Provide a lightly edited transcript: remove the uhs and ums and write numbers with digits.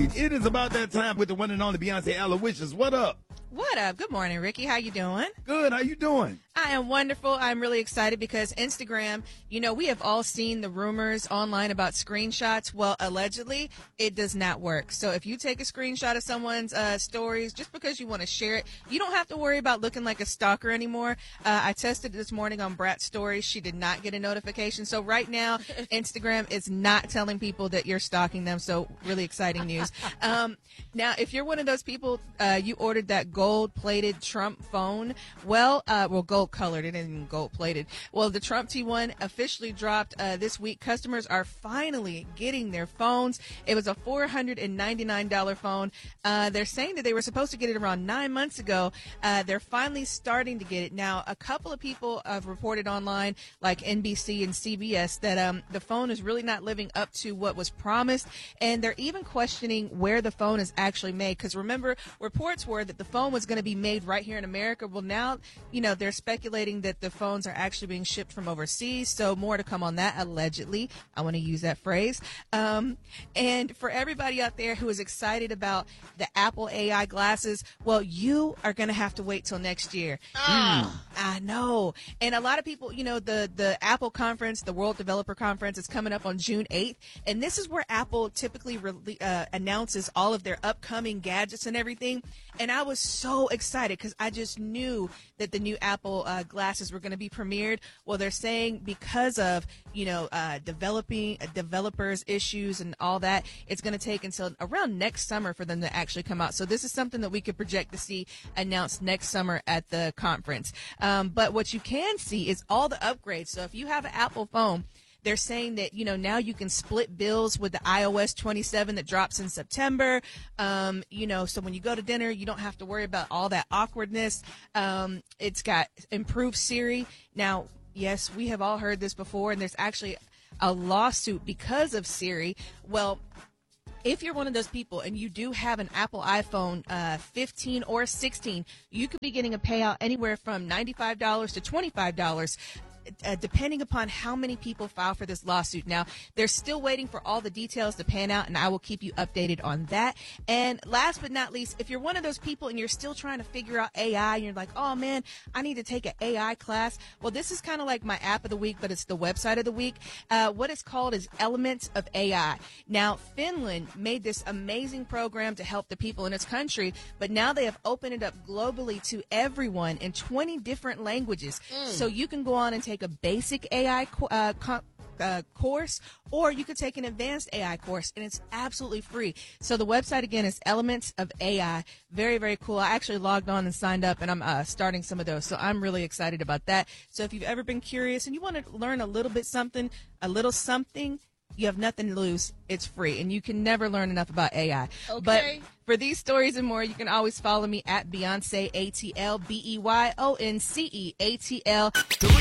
right. It is about that time with the one and only Beyonce Aloysius. What up? What up? Good morning, Ricky. How you doing? Good. How you doing? I am wonderful. I'm really excited because Instagram, we have all seen the rumors online about screenshots. Well, allegedly, it does not work. So if you take a screenshot of someone's stories just because you want to share it, you don't have to worry about looking like a stalker anymore. I tested this morning on Brat's story. She did not get a notification. So right now, Instagram is not telling people that you're stalking them. So really exciting news. Now, if you're one of those people, you ordered that gold-plated Trump phone. Well, gold-colored. It isn't even gold-plated. Well, the Trump T1 officially dropped this week. Customers are finally getting their phones. It was a $499 phone. They're saying that they were supposed to get it around 9 months ago. They're finally starting to get it. Now, a couple of people have reported online, like NBC and CBS, that the phone is really not living up to what was promised, and they're even questioning where the phone is actually made. Because remember, reports were that the phone was going to be made right here in America. Well, now, they're speculating that the phones are actually being shipped from overseas. So more to come on that, allegedly. I want to use that phrase. And for everybody out there who is excited about the Apple AI glasses, well, you are going to have to wait till next year. I know. And a lot of people, the Apple conference, the World Developer Conference, is coming up on June 8th. And this is where Apple typically announces all of their upcoming gadgets and everything. And I was so excited because I just knew that the new Apple glasses were going to be premiered. Well, they're saying because of, developers issues and all that, it's going to take until around next summer for them to actually come out. So this is something that we could project to see announced next summer at the conference. But what you can see is all the upgrades. So if you have an Apple phone, they're saying that, now you can split bills with the iOS 27 that drops in September. So when you go to dinner, you don't have to worry about all that awkwardness. It's got improved Siri. Now, yes, we have all heard this before, and there's actually a lawsuit because of Siri. Well, if you're one of those people and you do have an Apple iPhone 15 or 16, you could be getting a payout anywhere from $95 to $25. Depending upon how many people file for this lawsuit. Now, they're still waiting for all the details to pan out, and I will keep you updated on that. And last but not least, if you're one of those people and you're still trying to figure out AI, and you're like, oh man, I need to take an AI class. Well, this is kind of like my app of the week, but it's the website of the week. What it's called is Elements of AI. Now, Finland made this amazing program to help the people in its country, but now they have opened it up globally to everyone in 20 different languages. So you can go on and take a basic AI course, or you could take an advanced AI course, and it's absolutely free. So the website, again, is Elements of AI. Very, very cool. I actually logged on and signed up, and I'm starting some of those, so I'm really excited about that. So if you've ever been curious and you want to learn a little something, you have nothing to lose. It's free, and you can never learn enough about AI. Okay. But for these stories and more, you can always follow me at Beyonce ATL, BEYONCE ATL.